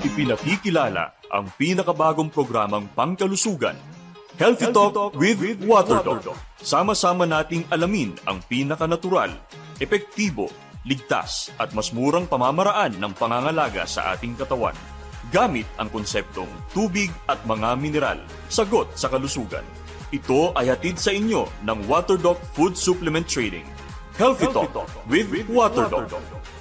ipinakikilala ang pinakabagong programang pangkalusugan, Healthy Talk with WaterDoc. Sama-sama nating alamin ang pinakanatural, epektibo, ligtas at mas murang pamamaraan ng pangangalaga sa ating katawan. Gamit ang konseptong tubig at mga mineral, sagot sa kalusugan. Ito ay hatid sa inyo ng WaterDoc Food Supplement Trading. Healthy Talk with WaterDoc.